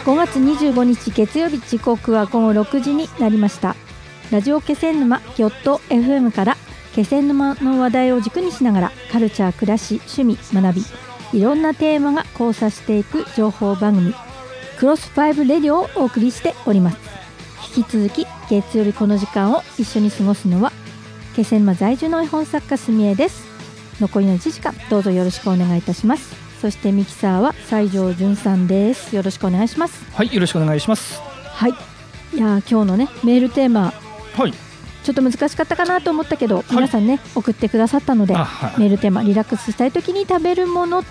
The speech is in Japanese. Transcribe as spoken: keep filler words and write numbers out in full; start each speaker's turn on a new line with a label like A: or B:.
A: ごがつにじゅうごにち月曜日、時刻はごごろくじになりました。ラジオ気仙沼ギョット エフエム から気仙沼の話題を軸にしながら、カルチャー、暮らし、趣味、学び、いろんなテーマが交差していく情報番組、クロスファイブレディオをお送りしております。引き続き月曜日この時間を一緒に過ごすのは気仙沼在住の絵本作家すみえです。残りのいちじかんどうぞよろしくお願いいたします。そしてミキサーは西条潤さんです。よろしくお願いします。
B: はい、よろしくお願いします。
A: はい、いや今日のねメールテーマ、
B: はい、
A: ちょっと難しかったかなと思ったけど、はい、皆さんね送ってくださったので、はい、メールテーマリラックスしたい時に食べるものと